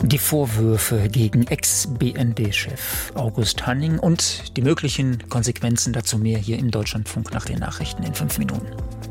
Die Vorwürfe gegen Ex-BND-Chef August Hanning und die möglichen Konsequenzen dazu mehr hier im Deutschlandfunk nach den Nachrichten in 5 Minuten.